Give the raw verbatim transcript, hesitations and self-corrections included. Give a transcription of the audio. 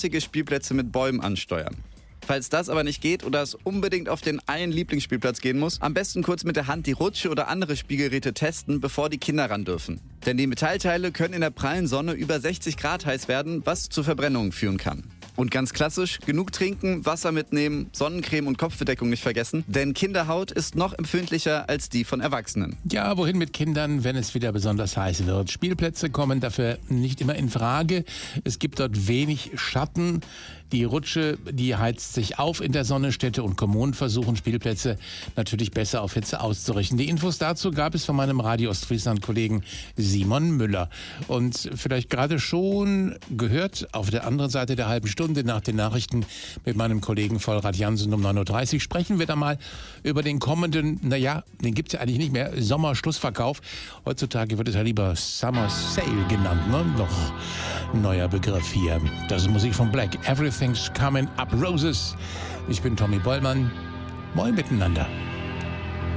schattige Spielplätze mit Bäumen ansteuern. Falls das aber nicht geht oder es unbedingt auf den einen Lieblingsspielplatz gehen muss, am besten kurz mit der Hand die Rutsche oder andere Spielgeräte testen, bevor die Kinder ran dürfen. Denn die Metallteile können in der prallen Sonne über sechzig Grad heiß werden, was zu Verbrennungen führen kann. Und ganz klassisch, genug trinken, Wasser mitnehmen, Sonnencreme und Kopfbedeckung nicht vergessen, denn Kinderhaut ist noch empfindlicher als die von Erwachsenen. Ja, wohin mit Kindern, wenn es wieder besonders heiß wird? Spielplätze kommen dafür nicht immer in Frage. Es gibt dort wenig Schatten. Die Rutsche, die heizt sich auf in der Sonne. Städte und Kommunen versuchen, Spielplätze natürlich besser auf Hitze auszurichten. Die Infos dazu gab es von meinem Radio Ostfriesland-Kollegen Simon Müller. Und vielleicht gerade schon gehört, auf der anderen Seite der halben Stunde nach den Nachrichten mit meinem Kollegen Vollrad Jansen um neun Uhr dreißig sprechen wir da mal über den kommenden, naja, den gibt es ja eigentlich nicht mehr, Sommerschlussverkauf. Heutzutage wird es ja lieber Summer Sale genannt, ne? Noch ein neuer Begriff hier. Das ist Musik von Black. Everything's coming up roses. Ich bin Tommy Bollmann. Moin miteinander.